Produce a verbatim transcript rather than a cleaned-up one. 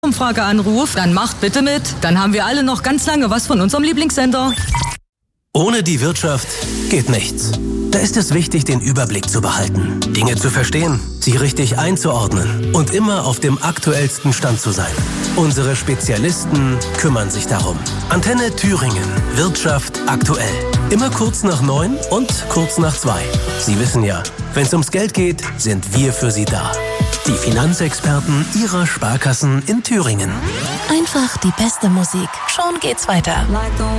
Umfrage anruft, dann macht bitte mit. Dann haben wir alle noch ganz lange was von unserem Lieblingssender. Ohne die Wirtschaft geht nichts. Da ist es wichtig, den Überblick zu behalten, Dinge zu verstehen, sie richtig einzuordnen und immer auf dem aktuellsten Stand zu sein. Unsere Spezialisten kümmern sich darum. Antenne Thüringen. Wirtschaft aktuell. Immer kurz nach neun und kurz nach zwei. Sie wissen ja, wenn es ums Geld geht, sind wir für Sie da. Die Finanzexperten Ihrer Sparkassen in Thüringen. Einfach die beste Musik. Schon geht's weiter.